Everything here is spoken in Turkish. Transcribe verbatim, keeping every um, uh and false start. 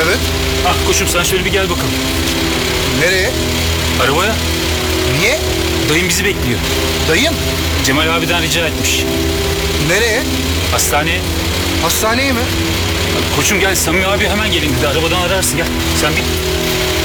Evet. Ah koçum sen şöyle bir gel bakalım. Nereye? Arabaya. Niye? Dayım bizi bekliyor. Dayın? Cemal abiden rica etmiş. Nereye? Hastaneye. Hastaneye mi? Koçum gel Samimi abi hemen gelin dedi. Arabadan ararsın gel. Sen bin.